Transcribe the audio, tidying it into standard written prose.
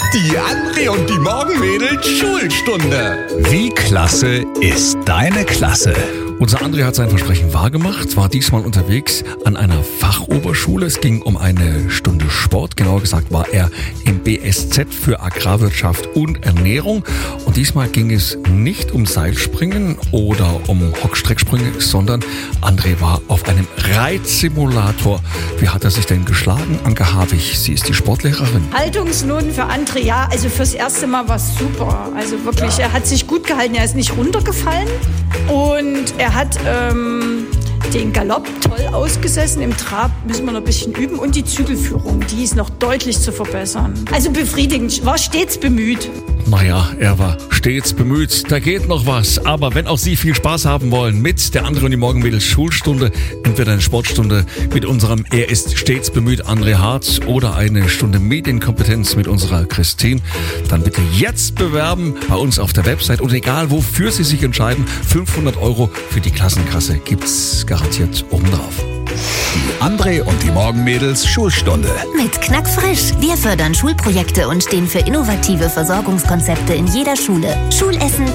Die André und die Morgenmädels Schulstunde. Wie klasse ist deine Klasse? Unser André hat sein Versprechen wahrgemacht, war diesmal unterwegs an einer Fachoberschule. Es ging um eine Stunde Sport. Genauer gesagt war er im BSZ für Agrarwirtschaft und Ernährung. Und diesmal ging es nicht um Seilspringen oder um Hockstrecksprünge, sondern André war auf einem Reitsimulator. Wie hat er sich denn geschlagen? Anke Havig, sie ist die Sportlehrerin. Haltungsnoten für André, ja, also fürs erste Mal war es super. Also wirklich, er hat sich gut gehalten, er ist nicht runtergefallen und er hat den Galopp toll ausgesessen. Im Trab müssen wir noch ein bisschen üben und die Zügelführung, die ist noch deutlich zu verbessern. Also befriedigend, war stets bemüht. Naja, er war stets bemüht, da geht noch was. Aber wenn auch Sie viel Spaß haben wollen mit der André und die Morgenmädels Schulstunde, entweder eine Sportstunde mit unserem Er ist stets bemüht André Harz oder eine Stunde Medienkompetenz mit unserer Christine, dann bitte jetzt bewerben bei uns auf der Website und egal wofür Sie sich entscheiden, 500 € für die Klassenkasse gibt's garantiert obendrauf. Die André und die Morgenmädels Schulstunde. Mit Knackfrisch. Wir fördern Schulprojekte und stehen für innovative Versorgungskonzepte in jeder Schule. Schulessen,